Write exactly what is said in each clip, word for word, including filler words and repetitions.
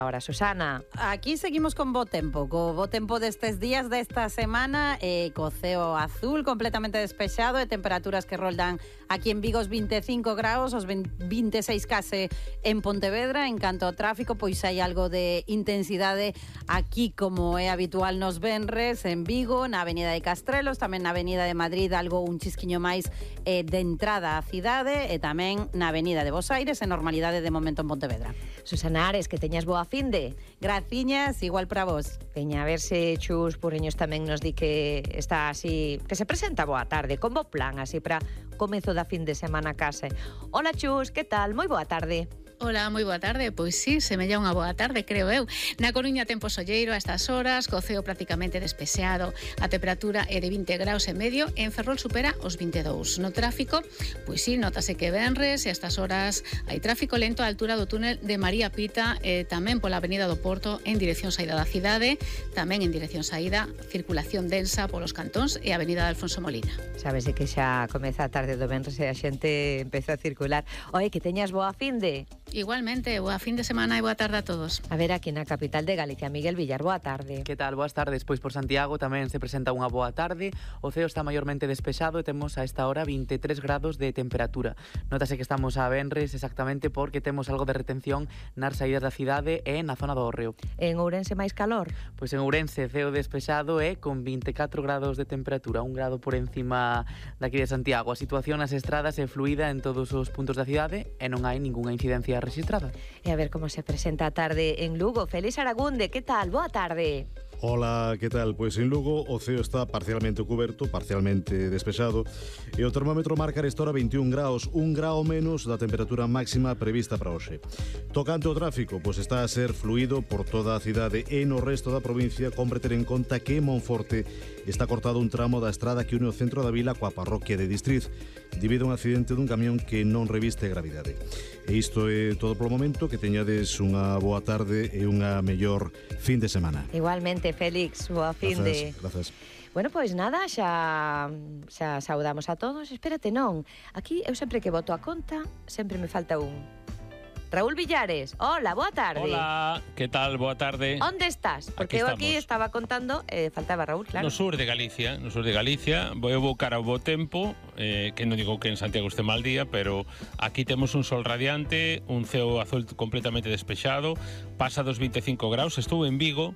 Ahora, Susana. Aquí seguimos con bo tempo, co bo tempo destes días desta semana, eh, co ceo azul completamente despexado e temperaturas que roldan aquí en Vigo os vinte e cinco graus, os vinte e seis case en Pontevedra. En canto ao tráfico, pois hai algo de intensidade aquí, como é habitual nos venres, en Vigo, na Avenida de Castrelos, tamén na Avenida de Madrid, algo un chisquiño máis eh, de entrada á cidade, e tamén na Avenida de Bos Aires, en normalidade de momento en Pontevedra. Susana Ares, que teñas boa finde. Graciñas, igual para vos. Veña, a ver se Chus Purriños tamén nos di que está así, que se presenta boa tarde, con bo plan, así para comezo da fin de semana case. Hola Chus, que tal? Moi boa tarde. Hola, moi boa tarde. Pois sí, semella unha boa tarde, creo eu. Na Coruña tempo solleiro a estas horas, co ceo prácticamente despexado. A temperatura é de vinte graus e medio, en Ferrol supera os vinte e dous. No tráfico, pois sí, notase que venres e a estas horas hai tráfico lento á altura do túnel de María Pita, e tamén pola Avenida do Porto en dirección saída da cidade, tamén en dirección saída, circulación densa polos cantóns e a Avenida de Alfonso Molina. Sabes que xa comeza a tarde do venres e a xente empeza a circular. Oe, que teñas boa finde. Igualmente, boa fin de semana e boa tarde a todos. A ver, aquí na capital de Galicia, Miguel Villar, boa tarde. Que tal? Boas tardes. Pois por Santiago tamén se presenta unha boa tarde. O ceo está maiormente despexado e temos a esta hora vinte e tres grados de temperatura. Notase que estamos a venres exactamente porque temos algo de retención nas saídas da cidade e na zona do Hórreo. En Ourense máis calor? Pois en Ourense ceo despexado e con vinte e catro grados de temperatura, un grado por encima daqui de Santiago. A situación nas estradas é fluida en todos os puntos da cidade e non hai ningunha incidencia registrada. E a ver como se presenta a tarde en Lugo. Félix Aragunde, que tal? Boa tarde. Hola, que tal? Pois en Lugo o ceo está parcialmente cuberto, parcialmente despexado, e o termómetro marca esta hora vinte e un graus, un grao menos da temperatura máxima prevista para hoxe. Tocante ao tráfico, pois está a ser fluido por toda a cidade e no resto da provincia, compre ter en conta que en Monforte está cortado un tramo da estrada que une o centro da vila coa parroquia de Distriz, debido a un accidente dun camión que non reviste gravidade. E isto é todo polo momento, que teñades unha boa tarde e unha mellor fin de semana. Igualmente, Félix, boa fin de... Gracias. Bueno, pois nada, xa, xa saudamos a todos. Espérate, non. Aquí, eu sempre que voto a conta, sempre me falta un. Raúl Villares, hola, boa tarde. Hola, que tal? Boa tarde. Onde estás? Porque aquí eu aquí estaba contando, eh, faltaba Raúl, claro. No sur de Galicia, no sur de Galicia, vou evocar ao bo tempo, eh, que non digo que en Santiago este mal día, pero aquí temos un sol radiante, un ceo azul completamente despexado, pasa dos vinte e cinco graus, estou en Vigo,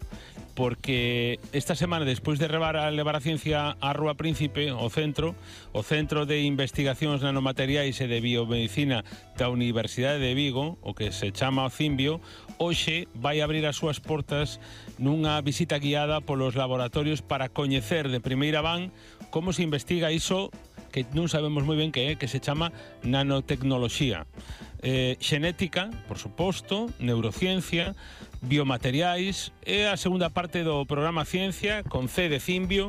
porque esta semana, despois de levar a, levar a ciencia á Rúa Príncipe, o centro, o Centro de Investigacións Nanomateriais e de Biomedicina da Universidade de Vigo, o que se chama o Cimbio, hoxe vai abrir as súas portas nunha visita guiada polos laboratorios para coñecer de primeira van como se investiga iso que non sabemos moi ben que é, que se chama nanotecnoloxía. Eh, xenética, por suposto, neurociencia, biomateriais, e a segunda parte do programa Ciencia, con C de Cimbio,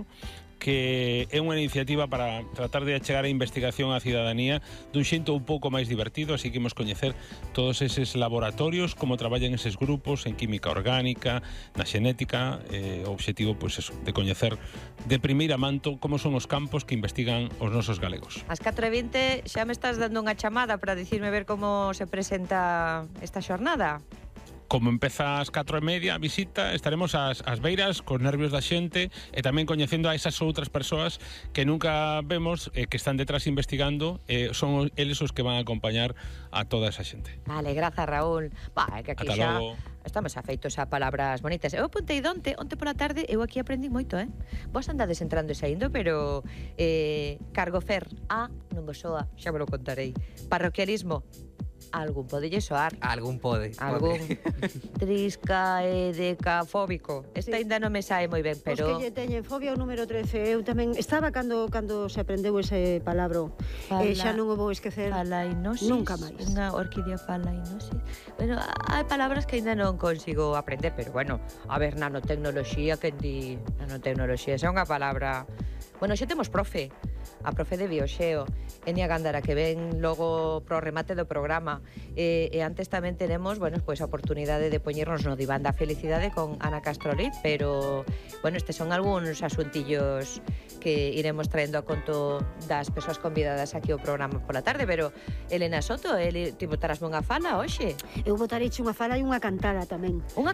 que é unha iniciativa para tratar de achegar a investigación á cidadanía dun xeito un pouco máis divertido, así que imos coñecer todos eses laboratorios, como traballan eses grupos en química orgánica, na xenética, eh, o obxectivo, pois eso, de coñecer de primeira manto como son os campos que investigan os nosos galegos. Ás catro e vinte xa me estás dando unha chamada para dicirme ver como se presenta esta xornada. Como empeza ás catro e media a visita, estaremos ás, ás beiras, cos nervios da xente e tamén coñecendo a esas outras persoas que nunca vemos, eh, que están detrás investigando, eh, son eles os que van a acompañar a toda esa xente. Vale, grazas Raúl. Va, é que aquí Ata xa logo. Estamos afeitos a palabras bonitas. Eu apuntei donte, onte pola tarde, eu aquí aprendí moito, eh? Vos andades entrando e saindo, pero eh, cargo fer, ah, non vos soa, xa me lo contarei. Parroquialismo, algún podelle soar. Algún pode. Algún trisca e decafóbico. Esta Sí. ainda non me sae moi ben, pero... Os que lle teñen fobia o número trece. Eu tamén estaba cando cando se aprendeu ese palabro. Fala- E xa non o vou esquecer. Falainosis. Nunca máis. Unha orquídea falainosis. Bueno, hai palabras que ainda non consigo aprender, pero bueno, a ver, nanotecnoloxía, que di nanotecnoloxía, esa é unha palabra... Bueno, xa temos profe, a profe de Bioxeo, Enia Gándara, que ven logo pro remate do programa. E, e antes tamén tenemos, bueno, pois a oportunidade de poñernos no diván da felicidade con Ana Castroliz, pero, bueno, estes son algúns asuntillos que iremos traendo a conto das persoas convidadas aquí ao programa pola tarde, pero Elena Soto, ele, ti botarasme unha fala hoxe? Eu botarei unha fala e unha cantada tamén. Unha